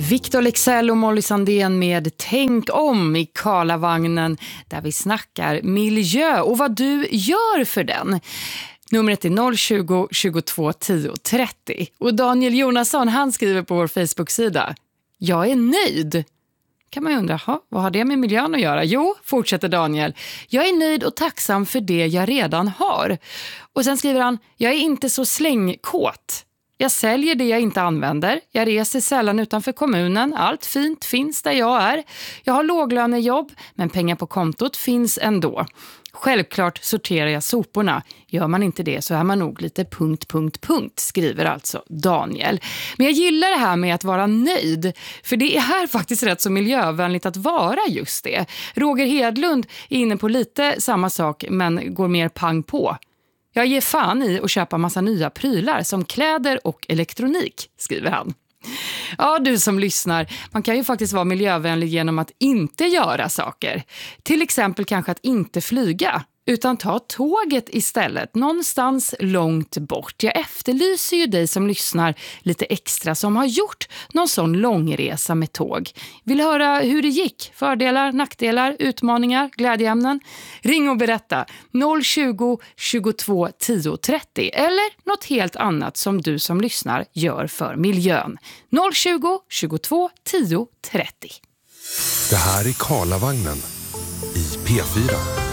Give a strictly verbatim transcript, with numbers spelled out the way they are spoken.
Victor Leksell och Molly Sandén med Tänk om i Karlavagnen, där vi snackar miljö och vad du gör för den. Numret är noll tjugo, tjugotvå, tio, trettio. Och Daniel Jonasson, han skriver på vår Facebook-sida: jag är nöjd. Kan man ju undra, vad har det med miljön att göra? Jo, fortsätter Daniel. Jag är nöjd och tacksam för det jag redan har. Och sen skriver han: jag är inte så slängkåt. Jag säljer det jag inte använder. Jag reser sällan utanför kommunen. Allt fint finns där jag är. Jag har låglönejobb, men pengar på kontot finns ändå. Självklart sorterar jag soporna. Gör man inte det så är man nog lite punkt, punkt, punkt, skriver alltså Daniel. Men jag gillar det här med att vara nöjd. För det är här faktiskt rätt så miljövänligt att vara just det. Roger Hedlund är inne på lite samma sak, men går mer pang på. Jag ger fan i att köpa massa nya prylar som kläder och elektronik, skriver han. Ja, du som lyssnar, man kan ju faktiskt vara miljövänlig genom att inte göra saker. Till exempel kanske att inte flyga, utan ta tåget istället, någonstans långt bort. Jag efterlyser ju dig som lyssnar lite extra som har gjort någon sån långresa med tåg. Vill höra hur det gick? Fördelar, nackdelar, utmaningar, glädjeämnen? Ring och berätta noll tjugo, tjugotvå, tio, trettio eller något helt annat som du som lyssnar gör för miljön. noll tjugo, tjugotvå, tio, trettio. Det här är Karlavagnen i P fyra.